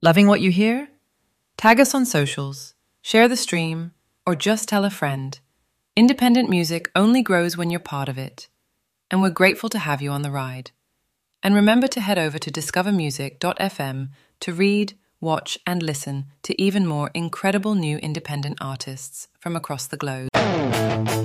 Loving what you hear? Tag us on socials, share the stream, or just tell a friend. Independent music only grows when you're part of it, and we're grateful to have you on the ride. And remember to head over to discovermusic.fm to read, watch, and listen to even more incredible new independent artists from across the globe.